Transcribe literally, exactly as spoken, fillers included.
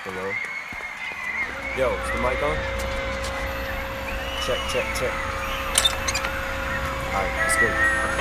Hello? Yo, is the mic on? Check, check, check. Alright, let's go.